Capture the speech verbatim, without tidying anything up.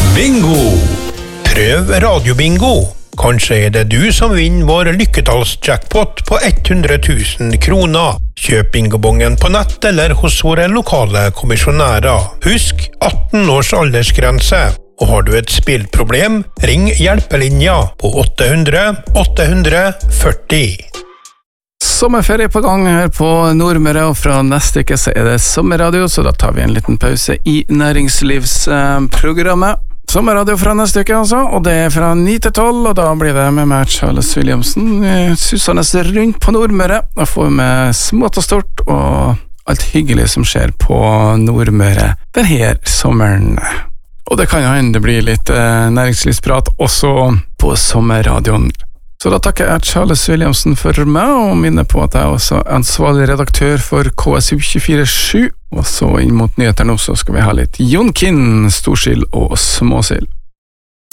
Bingo! Prøv radiobingo. Kanskje er det du som vinner vår lykketallsjackpot på hundre tusen kroner. Kjøp bingobongen på nett eller hos våre lokale kommisjonærer. Husk atten års aldersgrense. Og har du et spillproblem, ring hjelpelinja på åtte hundre åtte hundre førti. Sommerferie på gang her på Nordmøre, og fra neste uke så er det sommerradio, så da tar vi en liten pause i næringslivsprogrammet. Sommerradio fra neste uke altså, og det er fra ni til tolv, og da blir det med meg Charles Williamson, susende rundt på Nordmøre, og får med smått og stort, og alt hyggelig som skjer på Nordmøre denne sommeren. Og det kan jo hende det blir litt eh, næringslivsprat også på sommerradioen. Så da takker jeg Charles Williamson for meg, og minner på at jeg er også ansvarlig redaktør for K S U tjuefire sju, og så inn mot nyheter nå så skal vi ha litt Jon Kinn, storsild og småsild.